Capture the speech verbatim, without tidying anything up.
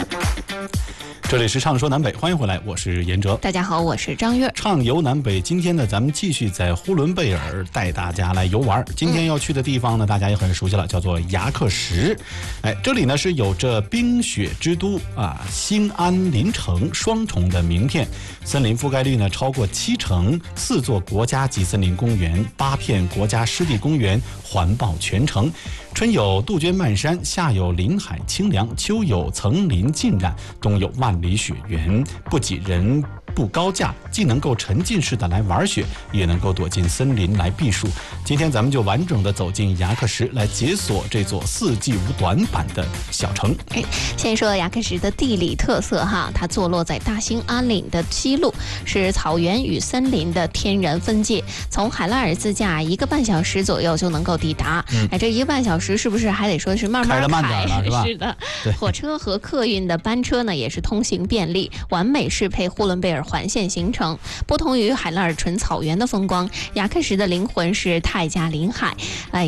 这里是畅说南北，欢迎回来，我是严哲。 大家好，我是张悦。 畅游南北，今天呢，咱们继续在呼伦贝尔带大家来游玩。今天要去的地方呢，大家也很熟悉了，叫做牙克石。哎，这里呢是有着冰雪之都啊，兴安林城双重的名片，森林覆盖率呢超过七成，四座国家级森林公园，八片国家湿地公园环抱全城。春有杜鹃漫山，夏有林海清凉，秋有层林尽染，冬有万里雪原，不挤人不高价，既能够沉浸式的来玩雪，也能够躲进森林来避暑。今天咱们就完整的走进牙克石，来解锁这座四季无短板的小城。 哎，先说牙克石的地理特色哈，它坐落在大兴安岭的西麓，是草原与森林的天然分界。从海拉尔自驾一个半小时左右就能够抵达。嗯、哎，这一个半小时是不是还得说是慢慢开？ 开得慢点了是吧？ 是的，火车和客运的班车呢也是通行便利，完美适配呼伦贝尔环线行程。不同于海拉尔纯草原的风光，牙克石的灵魂是泰加林海。哎，